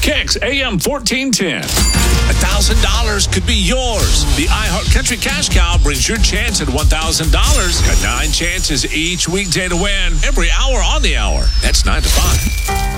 Kicks AM 1410. $1,000 could be yours. The iHeart Country Cash Cow brings your chance at $1,000. Got 9 chances each weekday to win every hour on the hour. That's 9 to 5.